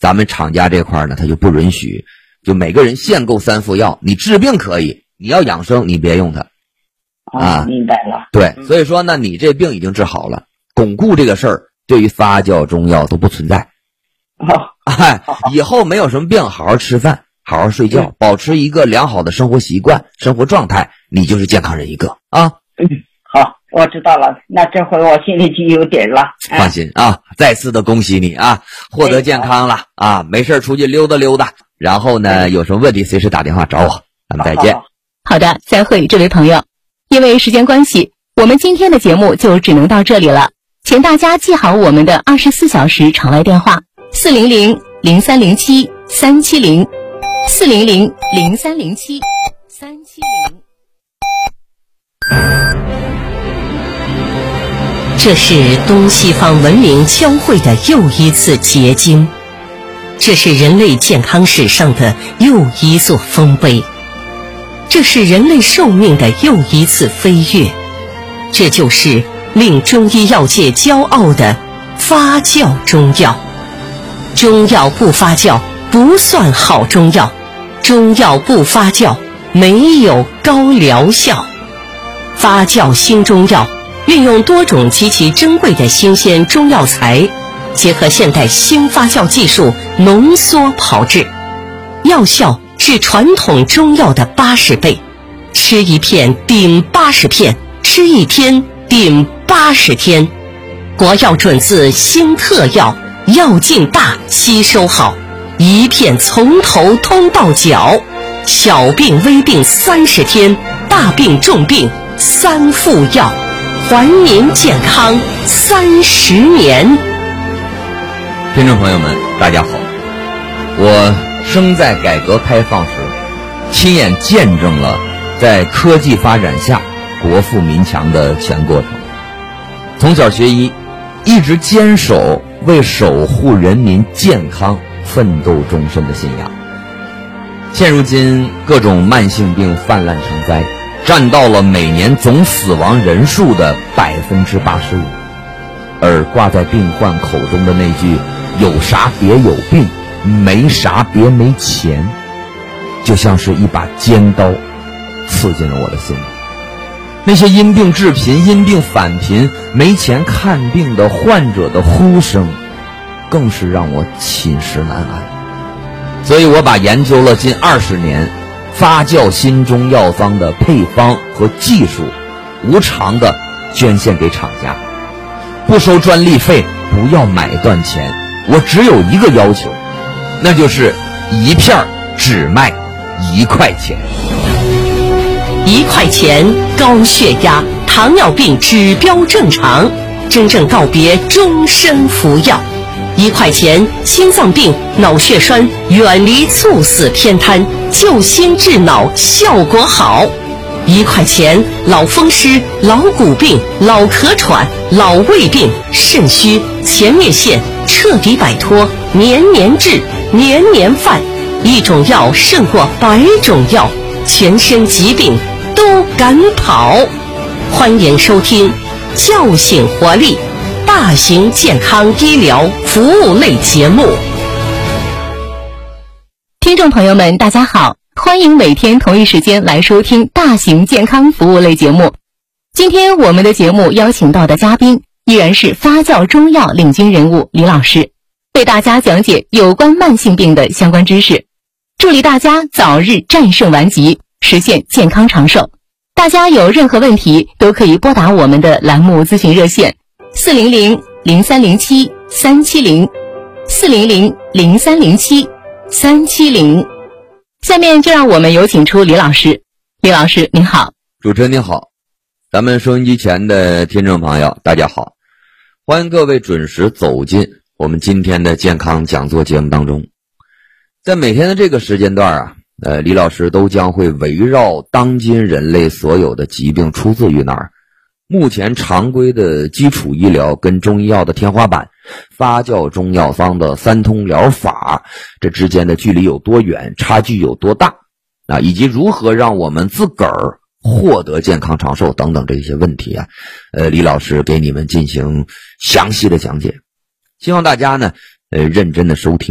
咱们厂家这块呢，他就不允许，就每个人限购3副药，你治病可以，你要养生你别用它。 明白了。 对，所以说呢，你这病已经治好了，巩固这个事儿对于发酵中药都不存在。以后没有什么病，好好吃饭，好好睡觉，保持一个良好的生活习惯、生活状态，你就是健康人一个啊。 好，我知道了，那这回我心里就有底了。 放心啊，再次的恭喜你啊，获得健康了啊，没事出去溜达溜达，然后呢，有什么问题随时打电话找我，咱们再见。 好的，再会，这位朋友。因为时间关系，我们今天的节目就只能到这里了，请大家记好我们的24小时场外电话400-0307-370，400-0307-370。 这是东西方文明交汇的又一次结晶，这是人类健康史上的又一座丰碑，这是人类寿命的又一次飞跃，这就是令中医药界骄傲的发酵中药。中药不发酵不算好中药，中药不发酵没有高疗效。发酵新中药运用多种极其珍贵的新鲜中药材，结合现代新发酵技术浓缩炮制，药效是传统中药的80倍，吃一片顶80片，吃一天顶80天。国药准字新特药，药劲大，吸收好，一片从头通到脚，小病微病30天，大病重病3副药，还您健康30年。 听众朋友们大家好，我生在改革开放时，亲眼见证了在科技发展下国富民强的全过程。从小学医，一直坚守为守护人民健康奋斗终身的信仰。现如今各种慢性病泛滥成灾，占到了每年总死亡人数的85%，而挂在病患口中的那句有啥别有病，没啥别没钱，就像是一把尖刀刺进了我的心里。那些因病致贫、因病返贫、没钱看病的患者的呼声，更是让我寝食难安。所以我把研究了近20年发酵新中药方的配方和技术无偿的捐献给厂家，不收专利费，不要买断钱。我只有一个要求，那就是一片只卖1块钱。 1块钱，高血压、糖尿病指标正常，真正告别终身服药。1块钱，心脏病、脑血栓远离猝死偏瘫，救心治脑效果好。1块钱，老风湿、老骨病、老咳喘、老胃病、肾虚、前列腺彻底摆脱，年年治，年年犯，一种药胜过100种药，全身疾病都赶跑。欢迎收听叫醒活力大型健康医疗服务类节目。 听众朋友们大家好，欢迎每天同一时间来收听大型健康服务类节目。今天我们的节目邀请到的嘉宾依然是发酵中药领军人物李老师，为大家讲解有关慢性病的相关知识，助力大家早日战胜顽疾，实现健康长寿。大家有任何问题都可以拨打我们的栏目咨询热线400-0307-370，400-0307-370。下面就让我们有请出李老师。李老师您好。 主持人您好，咱们收音机前的听众朋友大家好，欢迎各位准时走进我们今天的健康讲座节目当中。在每天的这个时间段啊，李老师都将会围绕当今人类所有的疾病出自于哪儿，目前常规的基础医疗跟中医药的天花板，发酵中药方的3通疗法，这之间的距离有多远，差距有多大啊，以及如何让我们自个儿获得健康长寿等等这些问题啊，李老师给你们进行详细的讲解，希望大家呢认真的收听。